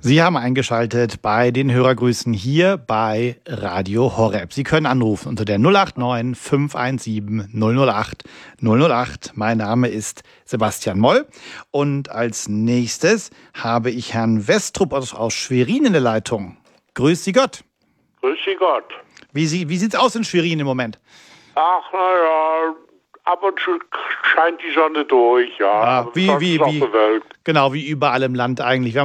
Sie haben eingeschaltet bei den Hörergrüßen hier bei Radio Horeb. Sie können anrufen unter der 089 517 008 008. Mein Name ist Sebastian Moll und als nächstes habe ich Herrn Westrup aus Schwerin in der Leitung. Grüß Sie Gott. Grüß Sie Gott. Wie sieht's aus in Schwerin im Moment? Ach, naja, ab und zu scheint die Sonne durch, ja. Ja, Aber sonst ist auch bewölkt. genau, wie überall im Land eigentlich.